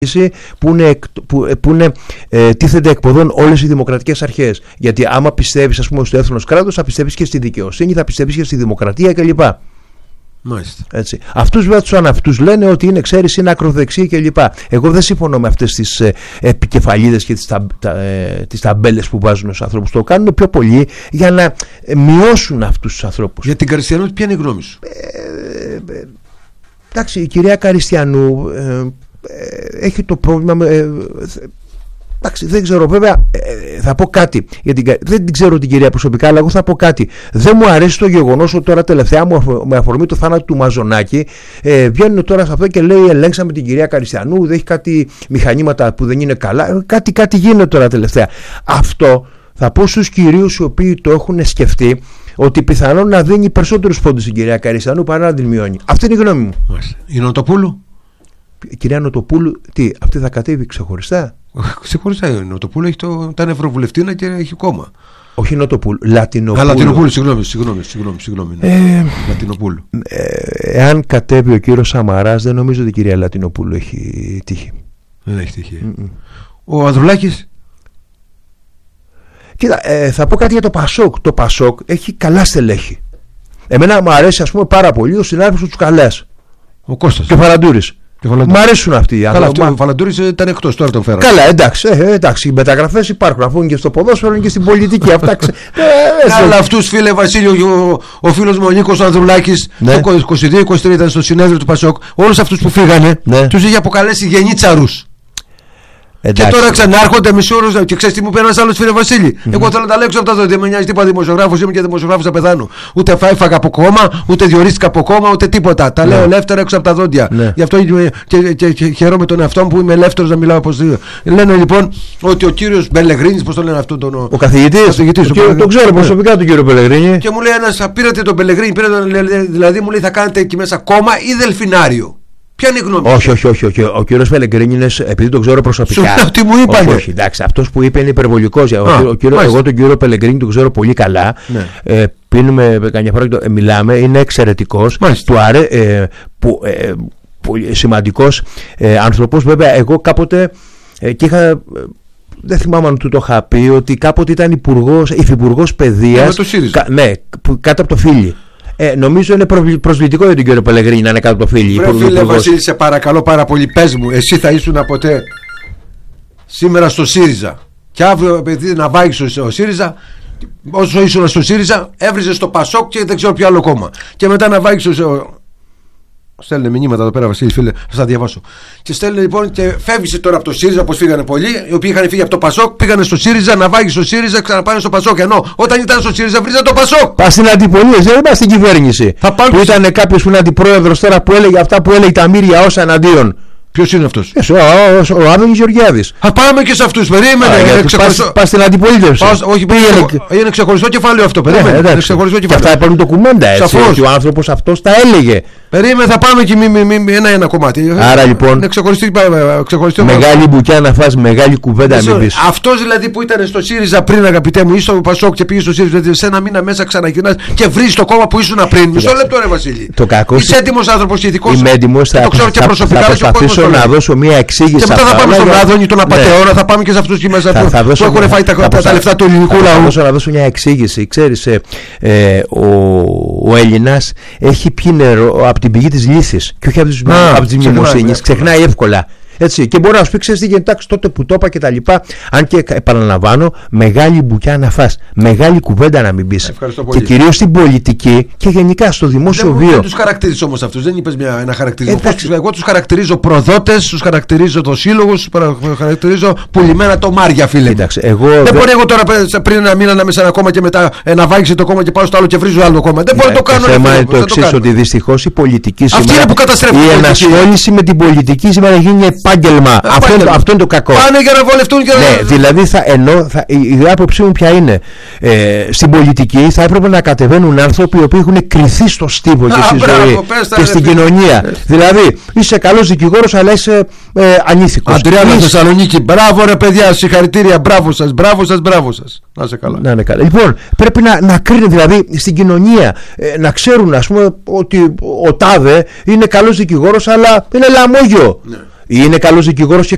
που τίθενται εκποδών όλες οι δημοκρατικές αρχές. Γιατί άμα πιστεύεις, ας πούμε, στο έθνος κράτος, θα πιστεύεις και στη δικαιοσύνη, θα πιστεύεις και στη δημοκρατία κλπ. Έτσι. Αυτούς βέβαια τους αναυτούς λένε ότι είναι, ξέρεις, είναι ακροδεξιοί κλπ. Εγώ δεν συμφωνώ με αυτές τις επικεφαλίδες και τις ταμπέλες που βάζουν στους ανθρώπους. Το κάνουν πιο πολύ για να μειώσουν αυτούς τους ανθρώπους. Για την Καριστιανού, ποια είναι η γνώμη σου? Εντάξει, η κυρία Καριστιανού έχει το πρόβλημα. Εντάξει, δεν ξέρω, βέβαια, θα πω κάτι. Δεν την ξέρω την κυρία προσωπικά, αλλά εγώ θα πω κάτι. Δεν μου αρέσει το γεγονός ότι τώρα τελευταία, με αφορμή το θάνατο του Μαζονάκη, βγαίνουν τώρα σε αυτό και λέει: ελέγξαμε την κυρία Καριστιανού, δεν έχει κάτι μηχανήματα που δεν είναι καλά. Κάτι γίνεται τώρα τελευταία. Αυτό θα πω στους κυρίους οι οποίοι το έχουν σκεφτεί, ότι πιθανόν να δίνει περισσότερους πόντους στην κυρία Καριστιανού παρά να την μειώνει. Αυτή είναι η γνώμη μου. Η Νοτοπούλου. Η κυρία Νοτοπούλου, τι, αυτή θα κατέβει ξεχωριστά? Ξεχωριστά η Νοτοπούλου, ήταν ευρωβουλευτήνα και έχει κόμμα. Όχι Νοτοπούλου, Λατινοπούλου. Λατινοπούλου, συγγνώμη. Λατινοπούλου. Εάν κατέβει ο κύριος Σαμαράς, δεν νομίζω ότι η κυρία Λατινοπούλου έχει τύχη. Δεν έχει τύχη. Ο Ανδρουλάκης. Κοίτα, θα πω κάτι για το Πασόκ. Το Πασόκ έχει καλά στελέχη. Εμένα μου αρέσει, ας πούμε, πάρα πολύ ο συνάδελφος του Καλές. Ο Κώστας. Και ο Φαλαντούρης. Μ' αρέσουν αυτοί οι άνθρωποι. Καλά, ο Φαλαντούρης ήταν εκτός, τώρα τον φέραμε. Καλά, εντάξει, οι μεταγραφές υπάρχουν, αφού είναι και στο ποδόσφαιρο και στην πολιτική. Αυτά αλλά αυτούς, φίλε Βασίλειο, ο φίλος μου ο Νίκος Ανδρουλάκης, το 22-23 ήταν στο συνέδριο του Πασόκ, όλους αυτούς που φύγανε, τους είχε αποκαλέσει γενίτσαρους. Και τώρα ξανάρχονται μισό όρο και ξέρεις τι μου πει ένας άλλος, φίλε Βασίλη. Εγώ θέλω να τα λέξω αυτά, δεν με νοιάζει τίποτα δημοσιογράφος, είμαι και δημοσιογράφος θα πεθάνω. Ούτε έφαγα από κόμμα, ούτε διορίστηκα από κόμμα, ούτε τίποτα. Τα λέω ελεύθερα έξω από τα δόντια. Γι' αυτό και χαίρομαι τον εαυτό μου που είμαι ελεύθερος να μιλάω όπως δύο. Λένε λοιπόν ότι ο κύριος Μπελεγρίνης, πώς το λένε αυτόν τον. Ο καθηγητής. Τον ξέρω προσωπικά τον κύριο Μπελεγρίνη. Και μου λέει ένας, πήρατε τον Μπελεγρίνη, δηλαδή μου λέει θα κάνετε εκεί μέσα κόμμα ή δελφινάριο. Ποια είναι η γνώμη? Όχι. Ο κύριος Πελεγκρίνη είναι, επειδή τον ξέρω προσωπικά. Τι μου είπανε. Όχι, εντάξει, αυτός που είπε είναι υπερβολικός. Εγώ τον κύριο Πελεγκρίνη τον ξέρω πολύ καλά. Πίνουμε καμιά φορά, μιλάμε, είναι εξαιρετικός. Του πολύ σημαντικός άνθρωπος. Βέβαια, εγώ κάποτε και είχα. Δεν θυμάμαι αν του το είχα πει ότι κάποτε ήταν υφυπουργός παιδείας. Ναι, κάτω από το Φίλι. Νομίζω είναι προσβλητικό για τον κύριο Πελεγκρίνη να είναι κάτω από το Φίλι. Φίλε Βασίλη, σε παρακαλώ πάρα πολύ, πες μου, εσύ θα ήσουν ποτέ σήμερα στο ΣΥΡΙΖΑ και αύριο, επειδή να βάγεις ο ΣΥΡΙΖΑ, όσο ήσουν στο ΣΥΡΙΖΑ, έβριζες το ΠΑΣΟΚ και δεν ξέρω ποιο άλλο κόμμα. Και μετά να βάγεις στέλνε μηνύματα εδώ πέρα, Βασίλη, φίλε, θα τα διαβάσω. Και στέλνε λοιπόν και φεύγει τώρα από το ΣΥΡΙΖΑ, όπως φύγανε πολλοί, οι οποίοι είχαν φύγει από το ΠΑΣΟΚ, πήγανε στο ΣΥΡΙΖΑ, να βάγει στο ΣΥΡΙΖΑ, ξαναπάνε στο ΠΑΣΟΚ. Ενώ όταν ήταν στο ΣΥΡΙΖΑ, βρίζανε το ΠΑΣΟΚ. Πα στην αντιπολίτευση, δεν πα στην κυβέρνηση. Που ήταν κάποιο που είναι αντιπρόεδρος τώρα που έλεγε αυτά που έλεγε τα μύρια ως εναντίον. Ποιος είναι αυτός? Ο Άδωνης Γεωργιάδης. Πάμε και σε αυτούς. Περίμενε. Πας στην αντιπολίτευση. Όχι, είναι ξεχωριστό κεφάλαιο αυτό. Περίμενε. Είναι ξεχωριστό κεφάλαιο. Και αυτά υπάρχουν ντοκουμέντα, έτσι. Ότι ο άνθρωπος αυτός τα έλεγε. Περίμενε, θα πάμε και ένα κομμάτι. Άρα λοιπόν. Είναι ξεχωριστό. Μεγάλη μπουκιά να φας, μεγάλη κουβέντα μην πεις. Αυτός δηλαδή που ήταν στο ΣΥΡΙΖΑ πριν, αγαπητέ μου, ή στο ΠΑΣΟΚ και πήγε στο ΣΥΡΙΖΑ, δηλαδή σε ένα μήνα μέσα ξαναγυρνάς και βρεις το κόμμα που ήσουν πριν. Μισό λεπτό, ρε Βασίλη. Είσαι έτοιμος άνθρωπος και ηθικός. Είμαι έτοιμος. Θα προσπαθήσω να δώσω μια εξήγηση. Και μετά θα πάμε στον Άδωνη, τον Απατεώνα, θα πάμε και σε αυτούς εκεί μέσα που έχουν φάει τα λεφτά του ελληνικού λαού. Θα δώσω μια εξήγηση. Ξέρεις, ο Έλληνας έχει πιει νερό από την πηγή της λύσης και όχι από τη μνημοσύνη. Ξεχνάει εύκολα. Έτσι. Και μπορεί να σου πει, ξέρεις τι γίνεται, τότε που το είπα και τα λοιπά. Αν και επαναλαμβάνω, μεγάλη μπουκιά να φας, μεγάλη κουβέντα να μην πεις. Και κυρίως στην πολιτική και γενικά στο δημόσιο βίο. Δεν τους χαρακτηρίζεις όμως αυτούς, δεν είπες ένα χαρακτηρισμό. Εγώ τους χαρακτηρίζω προδότες, τους χαρακτηρίζω το σύλλογο, τους χαρακτηρίζω πουλημένα τομάρια, φίλε. Κοίταξε, δεν μπορεί εγώ τώρα πριν ένα μήνα να είμαι σε ένα κόμμα και μετά να βάγει το κόμμα και πάω στο άλλο και βρίζω άλλο κόμμα. Δεν μπορεί να το κάνω. Το θέμα είναι το εξής, ότι δυστυχώς η πολιτική σήμερα. Η ενασχόληση με την πολιτική σήμερα γίνει επάγγελμα. Αυτό είναι το κακό. Πάνε για να βολευτούν και να. Δηλαδή, η άποψή μου ποια είναι. Στην πολιτική θα έπρεπε να κατεβαίνουν άνθρωποι οι οποίοι έχουν κρυθεί στο στίβο και στη ζωή και στην κοινωνία. Δηλαδή, είσαι καλός δικηγόρος, αλλά είσαι ανήθικος. Αντριάννα Θεσσαλονίκη, μπράβο ρε παιδιά, συγχαρητήρια, μπράβο σας. Να είσαι καλά. Να είναι καλά. Λοιπόν, πρέπει να κρίνουν δηλαδή στην κοινωνία, να ξέρουν, ας πούμε, ότι ο τάδε είναι καλός δικηγόρος, αλλά είναι λαμόγιο. Είναι καλός δικηγόρος και